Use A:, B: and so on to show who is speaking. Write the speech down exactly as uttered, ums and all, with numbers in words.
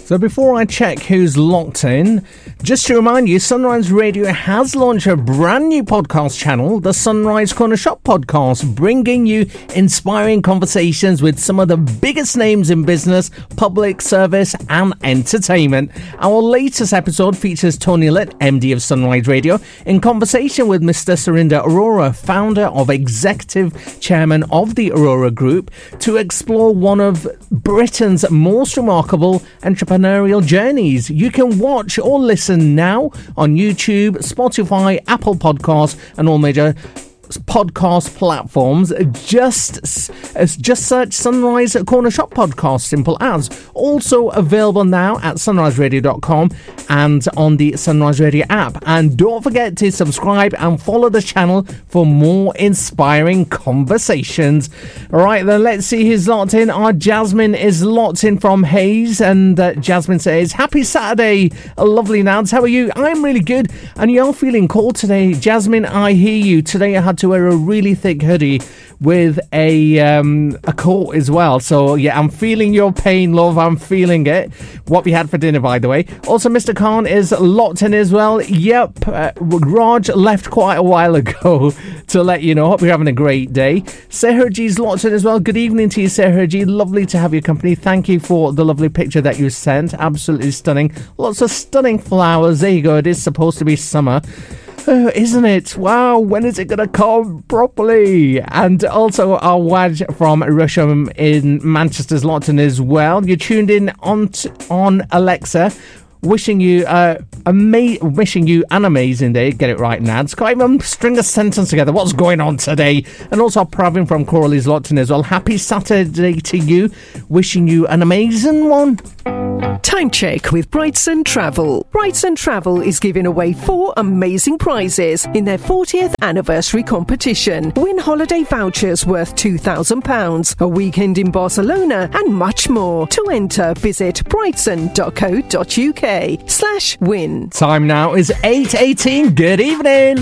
A: So before I check who's locked in, just to remind you, Sunrise Radio has launched a brand new podcast channel, the Sunrise Corner Shop Podcast, bringing you inspiring conversations with some of the biggest names in business, public service and entertainment. Our latest episode features Tony Litt, M D of Sunrise Radio, in conversation with Mister Surinder Arora, founder of executive chairman of the Arora Group, to explore one of Britain's most remarkable entrepreneurial journeys. You can watch or listen now on YouTube, Spotify, Apple Podcasts and all major podcast platforms. Just just search Sunrise Corner Shop Podcast, simple as. Also available now at sunrise radio dot com and on the Sunrise Radio app. And don't forget to subscribe and follow the channel for more inspiring conversations. Alright then, let's see who's locked in. Our Jasmine is locked in from Hayes, and uh, Jasmine says, happy Saturday, a lovely Nads, how are you? I'm really good, and you're feeling cold today. Jasmine, I hear you. Today I had to wear a really thick hoodie with a um, a coat as well. So yeah, I'm feeling your pain, love. I'm feeling it. What we had for dinner, by the way. Also, Mister Khan is locked in as well. Yep, uh, Raj left quite a while ago to let you know. Hope you're having a great day. Seherji's locked in as well. Good evening to you, Seherji. Lovely to have your company. Thank you for the lovely picture that you sent. Absolutely stunning. Lots of stunning flowers. There you go. It is supposed to be summer. Oh, isn't it? Wow, when is it going to come properly? And also our Waj from Russia in Manchester's locked in as well. You're tuned in on t- on Alexa. Wishing you uh, ama- wishing you an amazing day. Get it right, Nads. Can't even string a sentence together. What's going on today? And also Pravin from Coralie's locked in as well. Happy Saturday to you. Wishing you an amazing one.
B: Time check with Brightson Travel. Brightson Travel is giving away four amazing prizes in their fortieth anniversary competition. Win holiday vouchers worth two thousand pounds, a weekend in Barcelona and much more. To enter, visit brightson dot co dot uk slash win.
A: Time now is eight eighteen. Good evening.